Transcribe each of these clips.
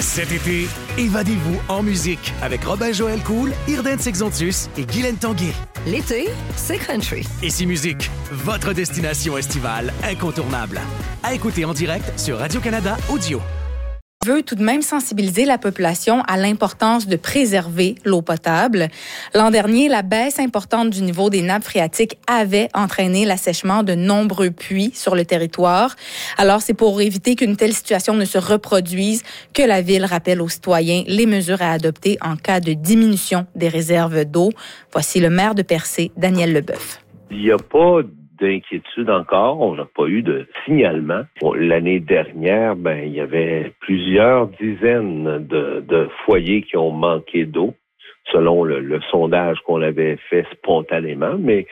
Cet été, évadez-vous en musique avec Robin-Joël Cool, Irden Sexontus et Guylaine Tanguay. L'été, c'est country. Ici Musique, votre destination estivale incontournable. À écouter en direct sur Radio-Canada Audio. Veut tout de même sensibiliser la population à l'importance de préserver l'eau potable. L'an dernier, la baisse importante du niveau des nappes phréatiques avait entraîné l'assèchement de nombreux puits sur le territoire. Alors, c'est pour éviter qu'une telle situation ne se reproduise que la Ville rappelle aux citoyens les mesures à adopter en cas de diminution des réserves d'eau. Voici le maire de Percé, Daniel Leboeuf. Il n'y a pas d'inquiétude encore. On n'a pas eu de signalement. L'année dernière, il y avait plusieurs dizaines de foyers qui ont manqué d'eau, selon le sondage qu'on avait fait spontanément, mais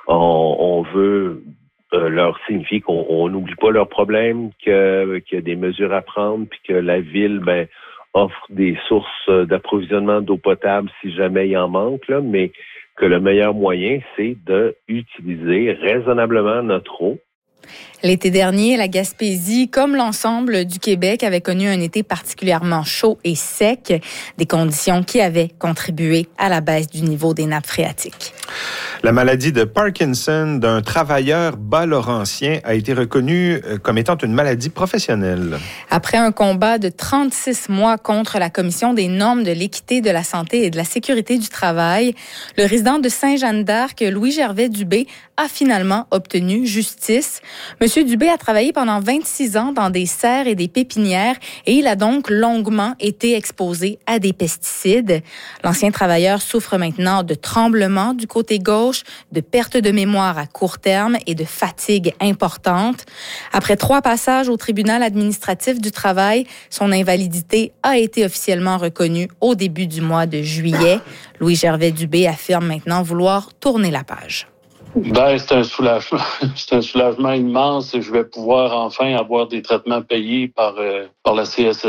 on veut leur signifier qu'on n'oublie pas leurs problèmes, qu'il y a des mesures à prendre, puis que la Ville, offre des sources d'approvisionnement d'eau potable si jamais il en manque, là, mais que le meilleur moyen, c'est d'utiliser raisonnablement notre eau. L'été dernier, la Gaspésie, comme l'ensemble du Québec, avait connu un été particulièrement chaud et sec, des conditions qui avaient contribué à la baisse du niveau des nappes phréatiques. La maladie de Parkinson d'un travailleur bas-laurentien a été reconnue comme étant une maladie professionnelle. Après un combat de 36 mois contre la Commission des normes de l'équité, de la santé et de la sécurité du travail, le résident de Saint-Jeanne-d'Arc, Louis-Gervais Dubé, a finalement obtenu justice. Monsieur Dubé a travaillé pendant 26 ans dans des serres et des pépinières et il a donc longuement été exposé à des pesticides. L'ancien travailleur souffre maintenant de tremblements du côté gauche, de perte de mémoire à court terme et de fatigue importante. Après 3 passages au tribunal administratif du travail, son invalidité a été officiellement reconnue au début du mois de juillet. Louis-Gervais Dubé affirme maintenant vouloir tourner la page. C'est un soulagement. C'est un soulagement immense. Je vais pouvoir enfin avoir des traitements payés par la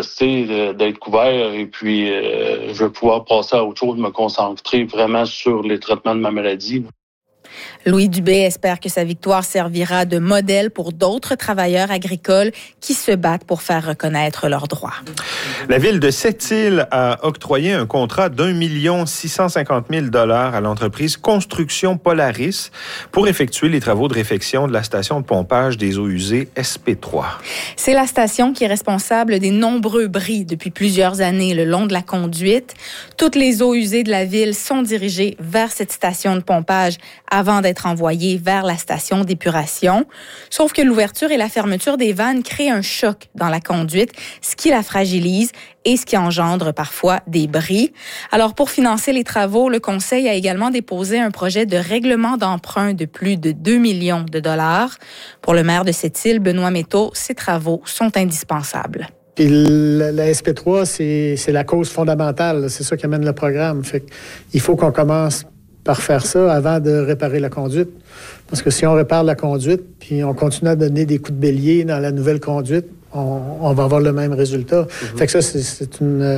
CSST, d'être couvert. Et puis, je vais pouvoir passer à autre chose, me concentrer vraiment sur les traitements de ma maladie. Louis Dubé espère que sa victoire servira de modèle pour d'autres travailleurs agricoles qui se battent pour faire reconnaître leurs droits. La ville de Sept-Îles a octroyé un contrat d'1 650 000 $ à l'entreprise Construction Polaris pour effectuer les travaux de réfection de la station de pompage des eaux usées SP3. C'est la station qui est responsable des nombreux bris depuis plusieurs années le long de la conduite. Toutes les eaux usées de la ville sont dirigées vers cette station de pompage avant d'être envoyées vers la station d'épuration. Sauf que l'ouverture et la fermeture des vannes créent un choc dans la conduite, ce qui la fragilise et ce qui engendre parfois des bris. Alors, pour financer les travaux, le Conseil a également déposé un projet de règlement d'emprunt de plus de 2 millions de dollars. Pour le maire de Sept-Îles, Benoît Métaux, ces travaux sont indispensables. Puis la SP3, c'est la cause fondamentale. C'est ça qui amène le programme. Fait qu'il faut qu'on commence par faire ça avant de réparer la conduite. Parce que si on répare la conduite, puis on continue à donner des coups de bélier dans la nouvelle conduite, on va avoir le même résultat. Fait que ça, c'est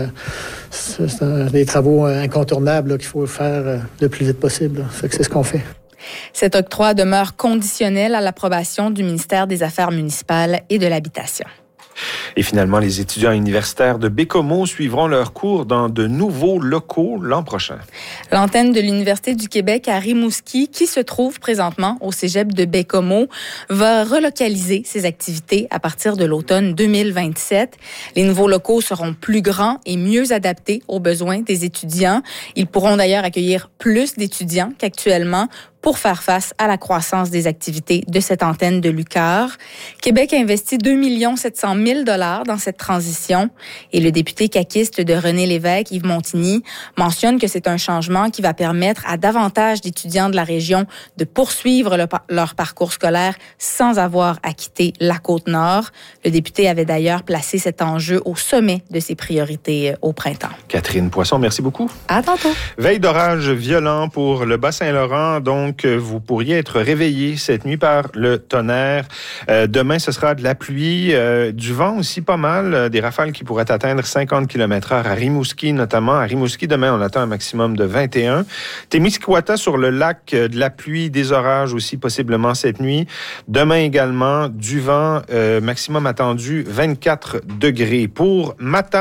des travaux incontournables là, qu'il faut faire le plus vite possible. Là. Fait que c'est ce qu'on fait. Cet octroi demeure conditionnel à l'approbation du ministère des Affaires municipales et de l'Habitation. Et finalement, les étudiants universitaires de Baie-Comeau suivront leurs cours dans de nouveaux locaux l'an prochain. L'antenne de l'Université du Québec à Rimouski, qui se trouve présentement au cégep de Baie-Comeau, va relocaliser ses activités à partir de l'automne 2027. Les nouveaux locaux seront plus grands et mieux adaptés aux besoins des étudiants. Ils pourront d'ailleurs accueillir plus d'étudiants qu'actuellement pour faire face à la croissance des activités de cette antenne de l'UQAR. Québec a investi 2 700 000 $ dans cette transition et le député caquiste de René Lévesque, Yves Montigny, mentionne que c'est un changement qui va permettre à davantage d'étudiants de la région de poursuivre leur parcours scolaire sans avoir à quitter la Côte-Nord. Le député avait d'ailleurs placé cet enjeu au sommet de ses priorités au printemps. Catherine Poisson, merci beaucoup. À tantôt. Veille d'orage violent pour le Bas-Saint-Laurent, donc vous pourriez être réveillé cette nuit par le tonnerre. Demain, ce sera de la pluie, du vent aussi pas mal, des rafales qui pourraient atteindre 50 km/h à Rimouski notamment. À Rimouski, demain, on attend un maximum de 21. Témiscouata sur le lac, de la pluie, des orages aussi possiblement cette nuit. Demain également, du vent, maximum attendu 24 degrés. Pour Matane,